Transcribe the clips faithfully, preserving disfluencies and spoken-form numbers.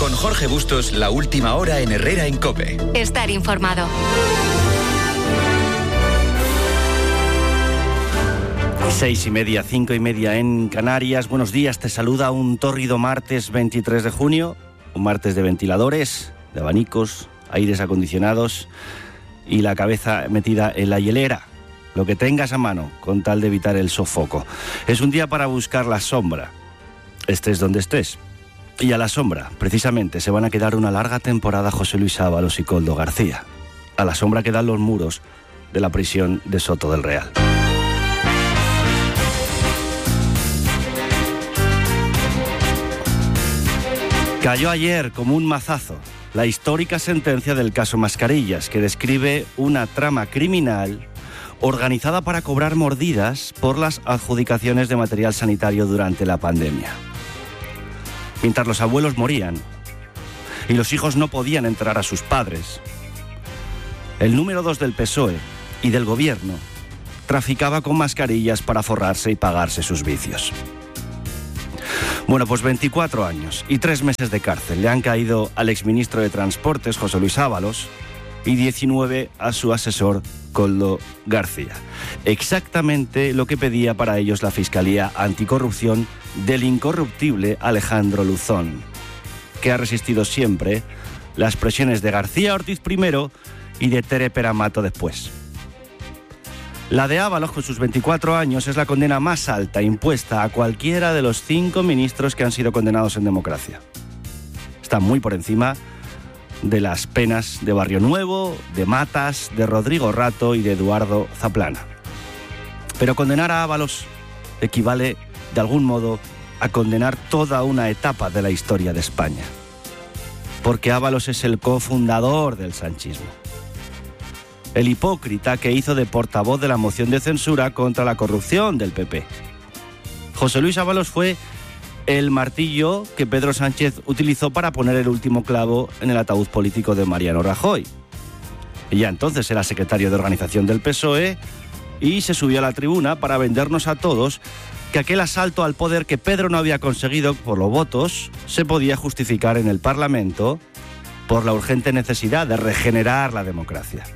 Con Jorge Bustos, la última hora en Herrera en COPE. Estar informado. Seis y media, cinco y media en Canarias. Buenos días, te saluda un tórrido martes veintitrés de junio. Un martes de ventiladores, de abanicos, aires acondicionados y la cabeza metida en la hielera. Lo que tengas a mano, con tal de evitar el sofoco. Es un día para buscar la sombra, estés donde estés. Y a la sombra, precisamente, se van a quedar una larga temporada José Luis Ábalos y Koldo García. A la sombra quedan los muros de la prisión de Soto del Real. Cayó ayer como un mazazo la histórica sentencia del caso Mascarillas, que describe una trama criminal organizada para cobrar mordidas por las adjudicaciones de material sanitario durante la pandemia. Mientras los abuelos morían y los hijos no podían enterrar a sus padres, el número dos del P S O E y del gobierno traficaba con mascarillas para forrarse y pagarse sus vicios. Bueno, pues veinticuatro años y tres meses de cárcel le han caído al exministro de Transportes, José Luis Ábalos, y diecinueve a su asesor, Koldo García. Exactamente lo que pedía para ellos la Fiscalía Anticorrupción del incorruptible Alejandro Luzón, que ha resistido siempre las presiones de García Ortiz primero y de Tere Peramato después. La de Ábalos, con sus veinticuatro años, es la condena más alta impuesta a cualquiera de los cinco ministros que han sido condenados en democracia. Está muy por encima de las penas de Barrio Nuevo, de Matas, de Rodrigo Rato y de Eduardo Zaplana. Pero condenar a Ábalos equivale, de algún modo, a condenar toda una etapa de la historia de España. Porque Ábalos es el cofundador del sanchismo. El hipócrita que hizo de portavoz de la moción de censura contra la corrupción del P P. José Luis Ábalos fue el martillo que Pedro Sánchez utilizó para poner el último clavo en el ataúd político de Mariano Rajoy. Y ya entonces era secretario de organización del P S O E y se subió a la tribuna para vendernos a todos que aquel asalto al poder que Pedro no había conseguido por los votos se podía justificar en el Parlamento por la urgente necesidad de regenerar la democracia.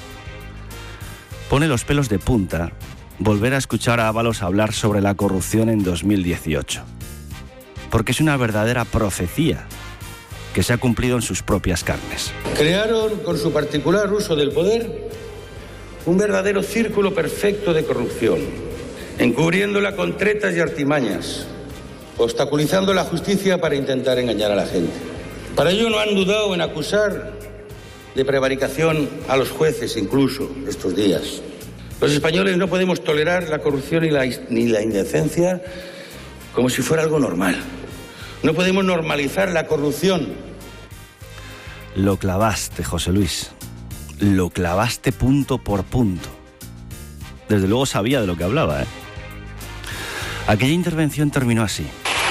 Pone los pelos de punta volver a escuchar a Ábalos hablar sobre la corrupción en dos mil dieciocho. Porque es una verdadera profecía que se ha cumplido en sus propias carnes. Crearon, con su particular uso del poder, un verdadero círculo perfecto de corrupción, encubriéndola con tretas y artimañas, obstaculizando la justicia para intentar engañar a la gente. Para ello no han dudado en acusar de prevaricación a los jueces incluso estos días. Los españoles no podemos tolerar la corrupción ni la, ni la indecencia como si fuera algo normal. No podemos normalizar la corrupción. Lo clavaste, José Luis. Lo clavaste punto por punto. Desde luego sabía de lo que hablaba, ¿eh? Aquella intervención terminó así.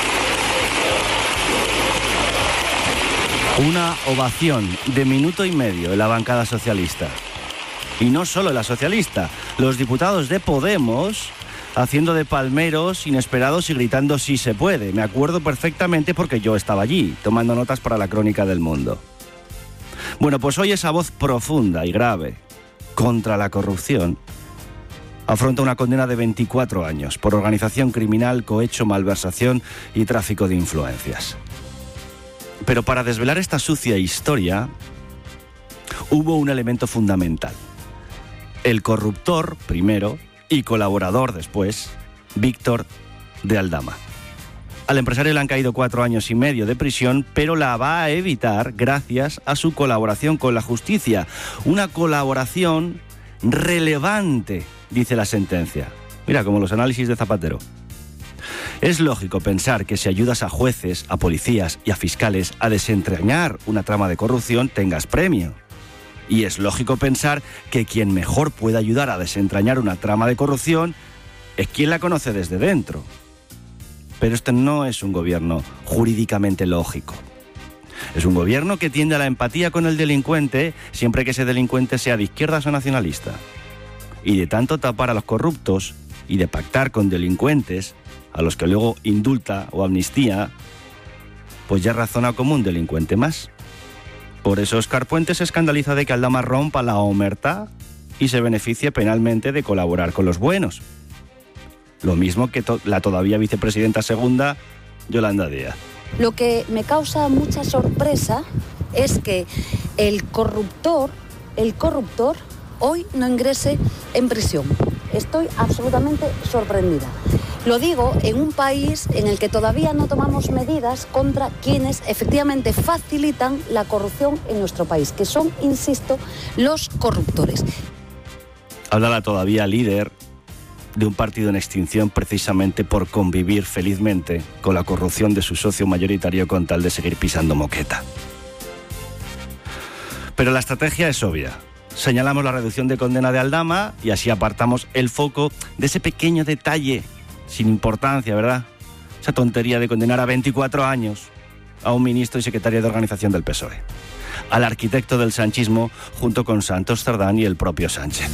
Una ovación de minuto y medio en la bancada socialista. Y no solo la socialista, los diputados de Podemos haciendo de palmeros inesperados y gritando sí se puede. Me acuerdo perfectamente porque yo estaba allí, tomando notas para la Crónica del Mundo. Bueno, pues hoy esa voz profunda y grave contra la corrupción afronta una condena de veinticuatro años por organización criminal, cohecho, malversación y tráfico de influencias. Pero para desvelar esta sucia historia hubo un elemento fundamental. El corruptor, primero, y colaborador después, Víctor de Aldama. Al empresario le han caído cuatro años y medio de prisión, pero la va a evitar gracias a su colaboración con la justicia. Una colaboración relevante, dice la sentencia. Mira, como los análisis de Zapatero. Es lógico pensar que si ayudas a jueces, a policías y a fiscales a desentrañar una trama de corrupción, tengas premio. Y es lógico pensar que quien mejor puede ayudar a desentrañar una trama de corrupción es quien la conoce desde dentro. Pero este no es un gobierno jurídicamente lógico. Es un gobierno que tiende a la empatía con el delincuente siempre que ese delincuente sea de izquierdas o nacionalista. Y de tanto tapar a los corruptos y de pactar con delincuentes, a los que luego indulta o amnistía, pues ya es razón común delincuente más. Por eso Óscar Puente se escandaliza de que Aldama rompa la omertá y se beneficie penalmente de colaborar con los buenos. Lo mismo que to- la todavía vicepresidenta segunda, Yolanda Díaz. Lo que me causa mucha sorpresa es que el corruptor, el corruptor, hoy no ingrese en prisión. Estoy absolutamente sorprendida. Lo digo en un país en el que todavía no tomamos medidas contra quienes efectivamente facilitan la corrupción en nuestro país, que son, insisto, los corruptores. Habla la todavía líder de un partido en extinción precisamente por convivir felizmente con la corrupción de su socio mayoritario con tal de seguir pisando moqueta. Pero la estrategia es obvia. Señalamos la reducción de condena de Aldama y así apartamos el foco de ese pequeño detalle sin importancia, ¿verdad? Esa tontería de condenar a veinticuatro años a un ministro y secretario de organización del P S O E, al arquitecto del sanchismo junto con Santos Cerdán y el propio Sánchez.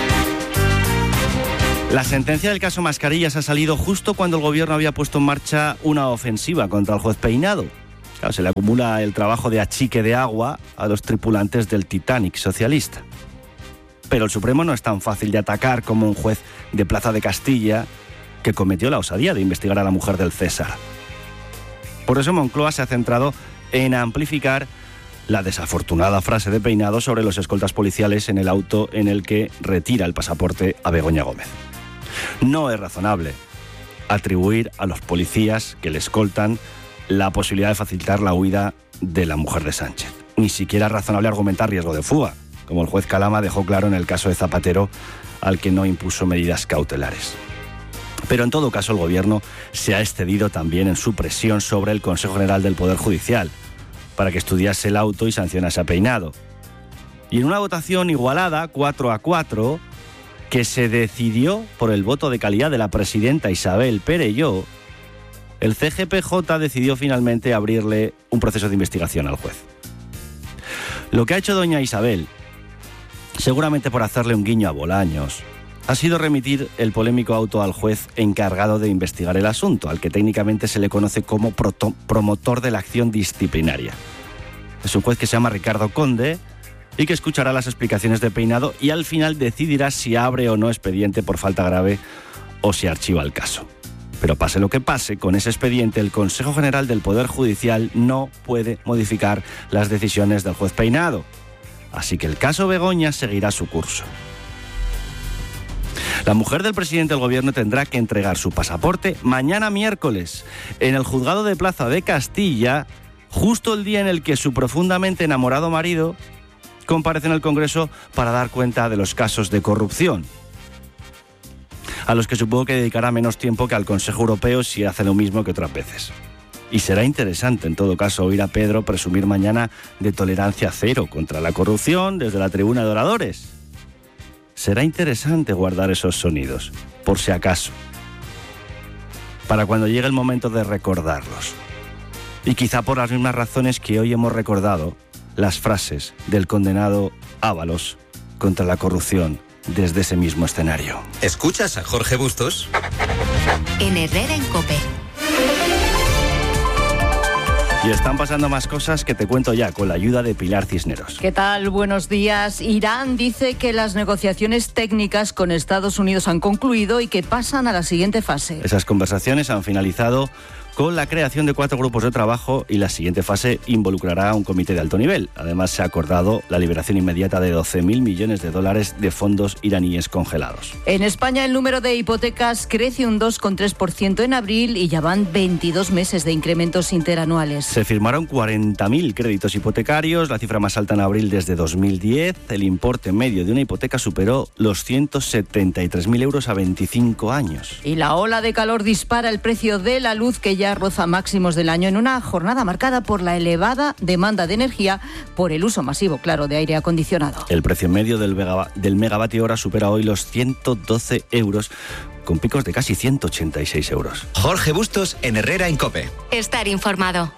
La sentencia del caso Mascarillas ha salido justo cuando el gobierno había puesto en marcha una ofensiva contra el juez Peinado. Claro, se le acumula el trabajo de achique de agua a los tripulantes del Titanic socialista. Pero el Supremo no es tan fácil de atacar como un juez de Plaza de Castilla que cometió la osadía de investigar a la mujer del César. Por eso Moncloa se ha centrado en amplificar la desafortunada frase de Peinado sobre los escoltas policiales en el auto en el que retira el pasaporte a Begoña Gómez. No es razonable atribuir a los policías que le escoltan la posibilidad de facilitar la huida de la mujer de Sánchez. Ni siquiera es razonable argumentar riesgo de fuga, como el juez Calama dejó claro en el caso de Zapatero, al que no impuso medidas cautelares. Pero en todo caso el gobierno se ha excedido también en su presión sobre el Consejo General del Poder Judicial para que estudiase el auto y sancionase a Peinado. Y en una votación igualada, cuatro a cuatro, que se decidió por el voto de calidad de la presidenta Isabel Perelló, el C G P J decidió finalmente abrirle un proceso de investigación al juez. Lo que ha hecho doña Isabel, seguramente por hacerle un guiño a Bolaños, ha sido remitir el polémico auto al juez encargado de investigar el asunto, al que técnicamente se le conoce como proto- promotor de la acción disciplinaria. Es un juez que se llama Ricardo Conde y que escuchará las explicaciones de Peinado y al final decidirá si abre o no expediente por falta grave o si archiva el caso. Pero pase lo que pase, con ese expediente el Consejo General del Poder Judicial no puede modificar las decisiones del juez Peinado. Así que el caso Begoña seguirá su curso. La mujer del presidente del gobierno tendrá que entregar su pasaporte mañana miércoles en el juzgado de Plaza de Castilla, justo el día en el que su profundamente enamorado marido comparece en el Congreso para dar cuenta de los casos de corrupción, a los que supongo que dedicará menos tiempo que al Consejo Europeo si hace lo mismo que otras veces. Y será interesante, en todo caso, oír a Pedro presumir mañana de tolerancia cero contra la corrupción desde la tribuna de oradores. Será interesante guardar esos sonidos, por si acaso, para cuando llegue el momento de recordarlos. Y quizá por las mismas razones que hoy hemos recordado las frases del condenado Ábalos contra la corrupción desde ese mismo escenario. ¿Escuchas a Jorge Bustos? En Herrera en COPE. Y están pasando más cosas que te cuento ya con la ayuda de Pilar Cisneros. ¿Qué tal? Buenos días. Irán dice que las negociaciones técnicas con Estados Unidos han concluido y que pasan a la siguiente fase. Esas conversaciones han finalizado con la creación de cuatro grupos de trabajo y la siguiente fase involucrará a un comité de alto nivel. Además, se ha acordado la liberación inmediata de doce mil millones de dólares de fondos iraníes congelados. En España, el número de hipotecas crece un dos coma tres por ciento en abril y ya van veintidós meses de incrementos interanuales. Se firmaron cuarenta mil créditos hipotecarios, la cifra más alta en abril desde dos mil diez. El importe medio de una hipoteca superó los ciento setenta y tres mil euros a veinticinco años. Y la ola de calor dispara el precio de la luz, que ya roza máximos del año en una jornada marcada por la elevada demanda de energía por el uso masivo, claro, de aire acondicionado. El precio medio del, megava- del megavatio hora supera hoy los ciento doce euros, con picos de casi ciento ochenta y seis euros. Jorge Bustos en Herrera en COPE. Estar informado.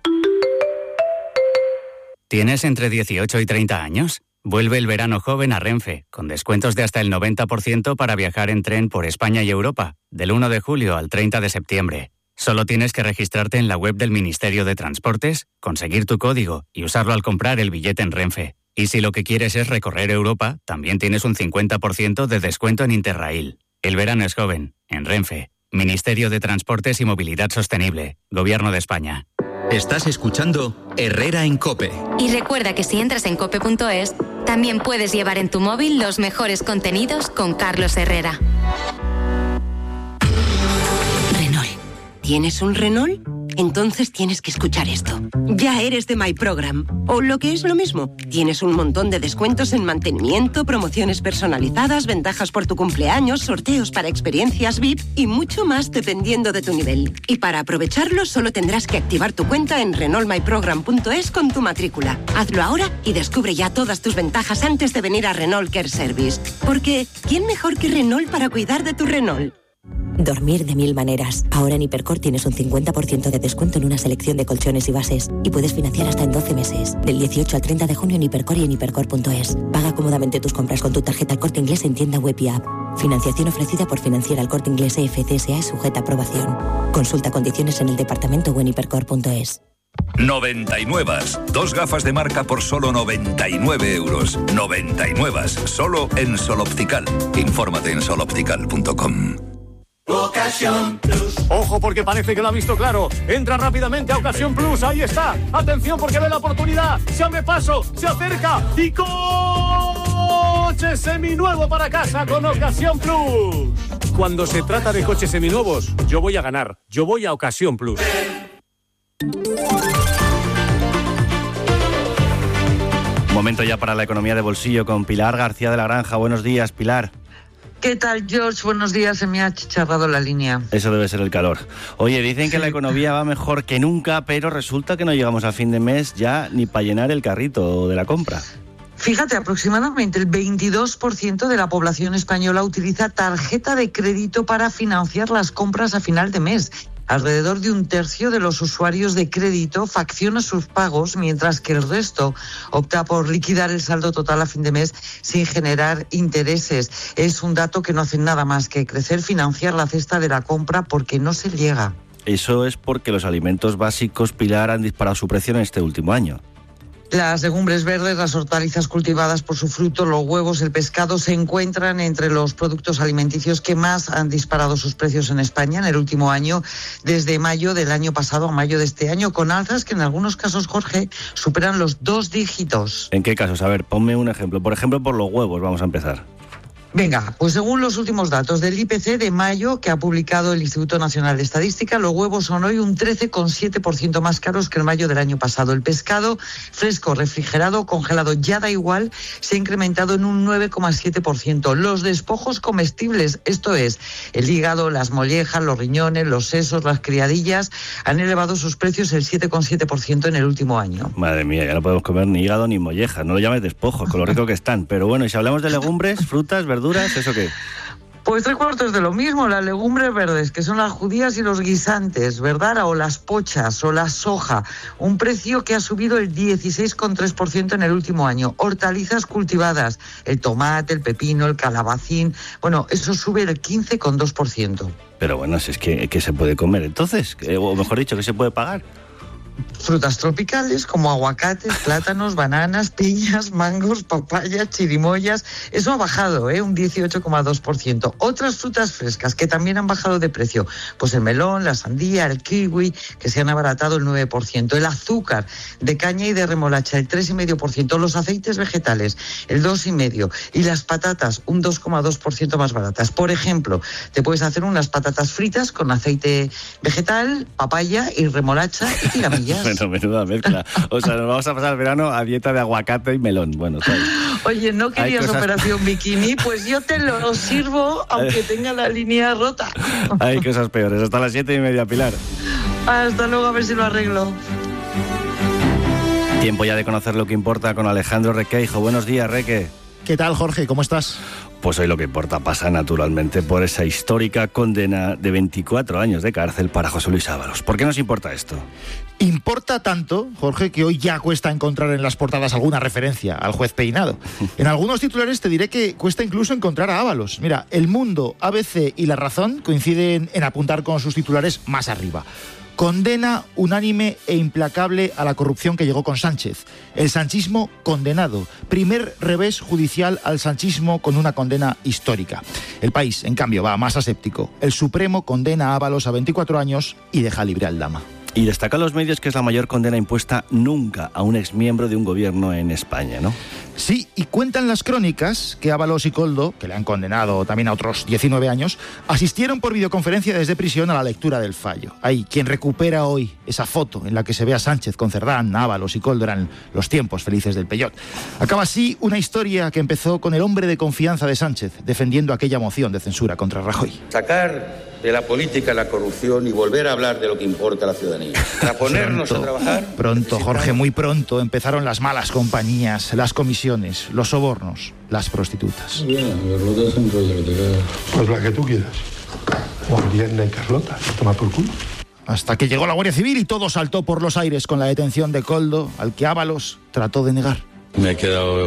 ¿Tienes entre dieciocho y treinta años? Vuelve el verano joven a Renfe, con descuentos de hasta el noventa por ciento para viajar en tren por España y Europa, del uno de julio al treinta de septiembre. Solo tienes que registrarte en la web del Ministerio de Transportes, conseguir tu código y usarlo al comprar el billete en Renfe. Y si lo que quieres es recorrer Europa, también tienes un cincuenta por ciento de descuento en Interrail. El verano es joven, en Renfe. Ministerio de Transportes y Movilidad Sostenible, Gobierno de España. Estás escuchando Herrera en COPE. Y recuerda que si entras en cope punto es, también puedes llevar en tu móvil los mejores contenidos con Carlos Herrera. Renault. ¿Tienes un Renault? Entonces tienes que escuchar esto. Ya eres de My Program. O lo que es lo mismo, tienes un montón de descuentos en mantenimiento, promociones personalizadas, ventajas por tu cumpleaños, sorteos para experiencias V I P y mucho más dependiendo de tu nivel. Y para aprovecharlo solo tendrás que activar tu cuenta en renault my program punto es con tu matrícula. Hazlo ahora y descubre ya todas tus ventajas antes de venir a Renault Care Service. Porque, ¿quién mejor que Renault para cuidar de tu Renault? Dormir de mil maneras. Ahora en Hipercor tienes un cincuenta por ciento de descuento en una selección de colchones y bases. Y puedes financiar hasta en doce meses. Del dieciocho al treinta de junio en Hipercor y en hipercor punto es. Paga cómodamente tus compras con tu tarjeta El Corte Inglés en tienda web y app. Financiación ofrecida por Financiera El Corte Inglés E F C S A y sujeta a aprobación. Consulta condiciones en el departamento o en hipercor punto es. noventa y nueve. Dos gafas de marca por solo noventa y nueve euros. noventa y nueve. Solo en Sol Optical. Infórmate en sol optical punto com. Ocasión Plus. Ojo porque parece que lo ha visto claro. Entra rápidamente a Ocasión Plus. Ahí está. Atención porque ve la oportunidad. Se abre paso. Se acerca. Y coche seminuevo para casa con Ocasión Plus. Cuando se trata de coches seminuevos, yo voy a ganar. Yo voy a Ocasión Plus. Momento ya para la economía de bolsillo con Pilar García de la Granja. Buenos días, Pilar. ¿Qué tal, George? Buenos días, se me ha achicharrado la línea. Eso debe ser el calor. Oye, dicen que la economía va mejor que nunca, pero resulta que no llegamos a fin de mes ya ni para llenar el carrito de la compra. Fíjate, aproximadamente el veintidós por ciento de la población española utiliza tarjeta de crédito para financiar las compras a final de mes. Alrededor de un tercio de los usuarios de crédito facciona sus pagos, mientras que el resto opta por liquidar el saldo total a fin de mes sin generar intereses. Es un dato que no hace nada más que crecer, financiar la cesta de la compra porque no se llega. Eso es porque los alimentos básicos, Pilar, han disparado su precio en este último año. Las legumbres verdes, las hortalizas cultivadas por su fruto, los huevos, el pescado se encuentran entre los productos alimenticios que más han disparado sus precios en España en el último año, desde mayo del año pasado a mayo de este año, con alzas que en algunos casos, Jorge, superan los dos dígitos. ¿En qué casos? A ver, ponme un ejemplo. Por ejemplo, por los huevos vamos a empezar. Venga, pues según los últimos datos del I P C de mayo que ha publicado el Instituto Nacional de Estadística, los huevos son hoy un trece coma siete por ciento más caros que el mayo del año pasado. El pescado fresco, refrigerado, congelado, ya da igual, se ha incrementado en un nueve coma siete por ciento. Los despojos comestibles, esto es, el hígado, las mollejas, los riñones, los sesos, las criadillas, han elevado sus precios el siete coma siete por ciento en el último año. Madre mía, ya no podemos comer ni hígado ni mollejas, no lo llames despojos, con lo rico que están. Pero bueno, y si hablamos de legumbres, frutas, verduras, ¿eso qué? Pues tres cuartos de lo mismo, las legumbres verdes, que son las judías y los guisantes, ¿verdad? O las pochas o la soja, un precio que ha subido el dieciséis coma tres por ciento en el último año. Hortalizas cultivadas, el tomate, el pepino, el calabacín, bueno, eso sube el quince coma dos por ciento. Pero bueno, si es que, que se puede comer entonces, o mejor dicho, que se puede pagar. Frutas tropicales como aguacates, plátanos, bananas, piñas, mangos, papayas, chirimoyas. Eso ha bajado, ¿eh? Un dieciocho coma dos por ciento. Otras frutas frescas que también han bajado de precio, pues el melón, la sandía, el kiwi, que se han abaratado el nueve por ciento. El azúcar de caña y de remolacha, el tres coma cinco por ciento. Los aceites vegetales, el dos coma cinco por ciento. Y las patatas, un dos coma dos por ciento más baratas. Por ejemplo, te puedes hacer unas patatas fritas con aceite vegetal, papaya y remolacha y tiramillas. Bueno, menuda mezcla. O sea, nos vamos a pasar el verano a dieta de aguacate y melón. Bueno, está bien. Oye, ¿no querías cosas... operación bikini? Pues yo te lo sirvo, aunque tenga la línea rota. Hay cosas peores. Hasta las siete y media, Pilar. Hasta luego, a ver si lo arreglo. Tiempo ya de conocer lo que importa con Alejandro Requeijo. Buenos días, Reque. ¿Qué tal, Jorge? ¿Cómo estás? Pues hoy lo que importa pasa naturalmente por esa histórica condena de veinticuatro años de cárcel para José Luis Ábalos. ¿Por qué nos importa esto? Importa tanto, Jorge, que hoy ya cuesta encontrar en las portadas alguna referencia al juez Peinado. En algunos titulares te diré que cuesta incluso encontrar a Ábalos. Mira, El Mundo, A B C y La Razón coinciden en apuntar con sus titulares más arriba. Condena unánime e implacable a la corrupción que llegó con Sánchez. El sanchismo condenado. Primer revés judicial al sanchismo con una condena histórica. El País, en cambio, va más aséptico. El Supremo condena a Ábalos a veinticuatro años y deja libre al Dama. Y destacan los medios que es la mayor condena impuesta nunca a un exmiembro de un gobierno en España, ¿no? Sí, y cuentan las crónicas que Ábalos y Koldo, que le han condenado también a otros diecinueve años, asistieron por videoconferencia desde prisión a la lectura del fallo. Ahí, quien recupera hoy esa foto en la que se ve a Sánchez con Cerdán, Ábalos y Koldo, eran los tiempos felices del Peyot. Acaba así una historia que empezó con el hombre de confianza de Sánchez, defendiendo aquella moción de censura contra Rajoy. Sacar de la política la corrupción y volver a hablar de lo que importa a la ciudadanía. Para ponernos pronto, a trabajar... Pronto, Jorge, muy pronto empezaron las malas compañías, las comisiones, los sobornos, las prostitutas. Pues la que tú quieras. Juan Viernes y Carlota, toma por culo. Hasta que llegó la Guardia Civil y todo saltó por los aires con la detención de Koldo, al que Ábalos trató de negar. Me he quedado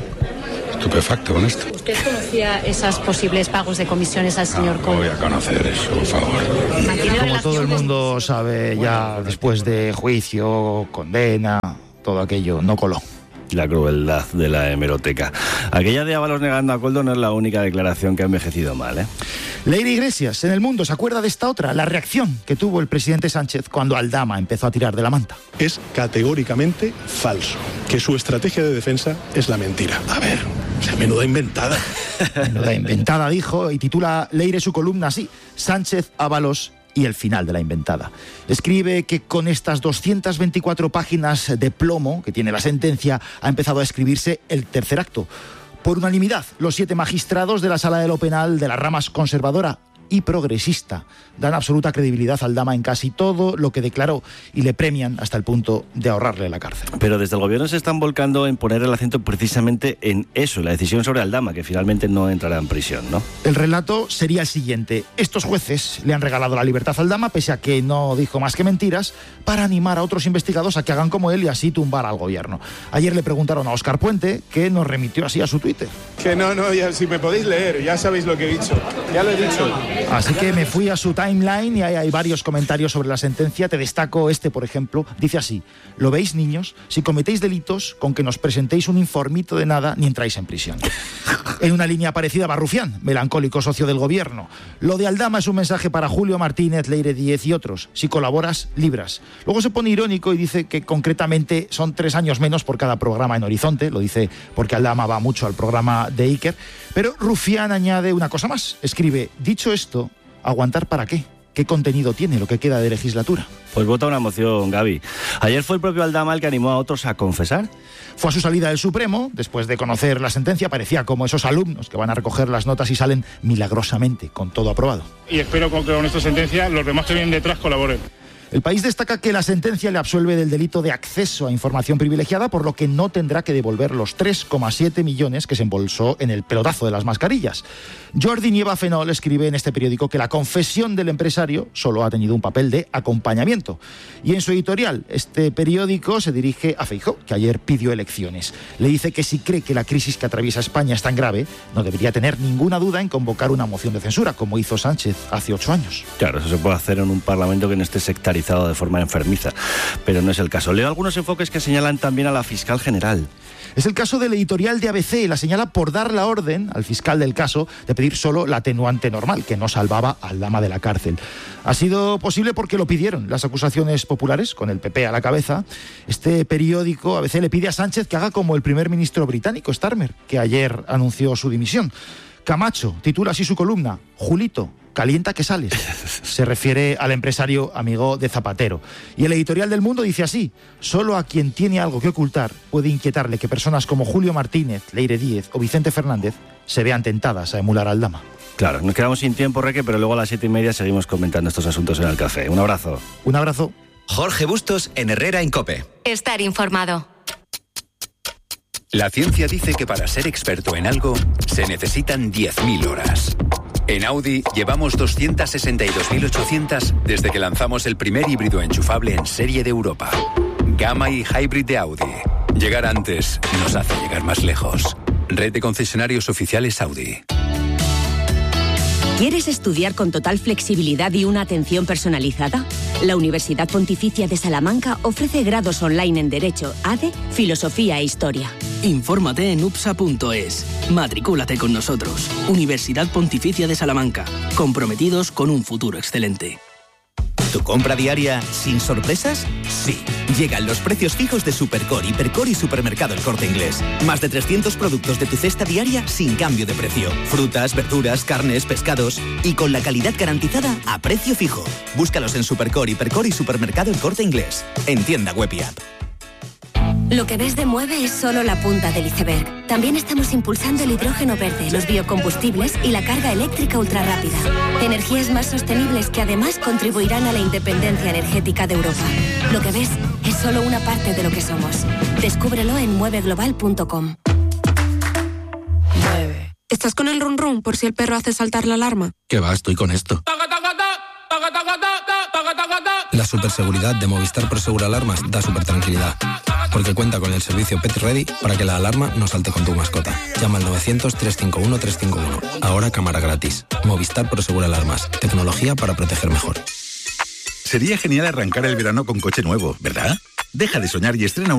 estupefacto con esto. ¿Usted conocía esos posibles pagos de comisiones al señor Koldo? No voy a conocer eso, por favor. Como todo el mundo sabe, ya después de juicio, condena, todo aquello no coló. La crueldad de la hemeroteca. Aquella de Ábalos negando a Koldo no es la única declaración que ha envejecido mal, ¿eh? Leire Iglesias, en El Mundo, ¿se acuerda de esta otra? La reacción que tuvo el presidente Sánchez cuando Aldama empezó a tirar de la manta. Es categóricamente falso, que su estrategia de defensa es la mentira. A ver, menuda inventada. Menuda inventada, dijo, y titula Leire su columna así: Sánchez, Ábalos y el final de la inventada. Escribe que con estas doscientas veinticuatro páginas de plomo que tiene la sentencia ha empezado a escribirse el tercer acto. Por unanimidad, los siete magistrados de la Sala de lo Penal de la rama conservadora y progresista dan absoluta credibilidad al Dama en casi todo lo que declaró y le premian hasta el punto de ahorrarle la cárcel. Pero desde el gobierno se están volcando en poner el acento precisamente en eso, la decisión sobre Aldama, que finalmente no entrará en prisión, ¿no? El relato sería el siguiente: estos jueces le han regalado la libertad al Dama, pese a que no dijo más que mentiras, para animar a otros investigados a que hagan como él y así tumbar al gobierno. Ayer le preguntaron a Óscar Puente, que nos remitió así a su Twitter. Que no, no, ya, si me podéis leer, ya sabéis lo que he dicho. Ya lo he dicho. Así que me fui a su timeline y ahí hay varios comentarios sobre la sentencia. Te destaco este, por ejemplo. Dice así: ¿lo veis, niños? Si cometéis delitos, con que nos presentéis un informito de nada, ni entráis en prisión. En una línea parecida va Rufián, melancólico socio del gobierno. Lo de Aldama es un mensaje para Julio Martínez, Leire Díez y otros. Si colaboras, libras. Luego se pone irónico y dice que concretamente son tres años menos por cada programa en Horizonte. Lo dice porque Aldama va mucho al programa de Iker. Pero Rufián añade una cosa más. Escribe: dicho esto, ¿aguantar para qué? ¿Qué contenido tiene lo que queda de legislatura? Pues vota una moción, Gaby. Ayer fue el propio Aldama el que animó a otros a confesar. Fue a su salida del Supremo, después de conocer la sentencia, parecía como esos alumnos que van a recoger las notas y salen milagrosamente con todo aprobado. Y espero que con esta sentencia los demás que vienen detrás colaboren. El País destaca que la sentencia le absuelve del delito de acceso a información privilegiada, por lo que no tendrá que devolver los tres coma siete millones que se embolsó en el pelotazo de las mascarillas. Jordi Nieva Fenol escribe en este periódico que la confesión del empresario solo ha tenido un papel de acompañamiento. Y en su editorial, este periódico se dirige a Feijóo, que ayer pidió elecciones. Le dice que si cree que la crisis que atraviesa España es tan grave, no debería tener ninguna duda en convocar una moción de censura, como hizo Sánchez hace ocho años. Claro, eso se puede hacer en un parlamento que no esté sectarizado de forma enfermiza, pero no es el caso. Leo algunos enfoques que señalan también a la fiscal general. Es el caso del editorial de A B C, la señala por dar la orden al fiscal del caso de pedir solo la atenuante normal, que no salvaba al Dama de la cárcel. Ha sido posible porque lo pidieron las acusaciones populares, con el P P a la cabeza. Este periódico, A B C, le pide a Sánchez que haga como el primer ministro británico, Starmer, que ayer anunció su dimisión. Camacho titula así su columna: Julito, calienta que sales. Se refiere al empresario amigo de Zapatero. Y el editorial del Mundo dice así: solo a quien tiene algo que ocultar puede inquietarle que personas como Julio Martínez, Leire Díez o Vicente Fernández se vean tentadas a emular al Dama. Claro, nos quedamos sin tiempo, Reque, pero luego a las siete y media seguimos comentando estos asuntos en el café. Un abrazo. Un abrazo. Jorge Bustos en Herrera en COPE. Estar informado. La ciencia dice que para ser experto en algo se necesitan diez mil horas. En Audi llevamos doscientas sesenta y dos mil ochocientas desde que lanzamos el primer híbrido enchufable en serie de Europa. Gamma y Hybrid de Audi. Llegar antes nos hace llegar más lejos. Red de concesionarios oficiales Audi. ¿Quieres estudiar con total flexibilidad y una atención personalizada? La Universidad Pontificia de Salamanca ofrece grados online en Derecho, A D E, Filosofía e Historia. Infórmate en upsa punto es. Matricúlate con nosotros. Universidad Pontificia de Salamanca. Comprometidos con un futuro excelente. ¿Tu compra diaria sin sorpresas? Sí. Llegan los precios fijos de Supercore, Hipercore y Supermercado El Corte Inglés. Más de trescientos productos de tu cesta diaria sin cambio de precio. Frutas, verduras, carnes, pescados y con la calidad garantizada a precio fijo. Búscalos en Supercore, Hipercore y Supermercado El Corte Inglés. En tienda web y app. Lo que ves de Mueve es solo la punta del iceberg. También estamos impulsando el hidrógeno verde, los biocombustibles y la carga eléctrica ultrarrápida. Energías más sostenibles que además contribuirán a la independencia energética de Europa. Lo que ves es solo una parte de lo que somos. Descúbrelo en mueve global punto com. Mueve. ¿Estás con el run run por si el perro hace saltar la alarma? Que va, estoy con esto. La superseguridad de Movistar Prosegur Alarmas da super tranquilidad, porque cuenta con el servicio Pet Ready para que la alarma no salte con tu mascota. Llama al novecientos, trescientos cincuenta y uno, trescientos cincuenta y uno. Ahora cámara gratis. Movistar Prosegur Alarmas. Tecnología para proteger mejor. Sería genial arrancar el verano con coche nuevo, ¿verdad? Deja de soñar y estrena un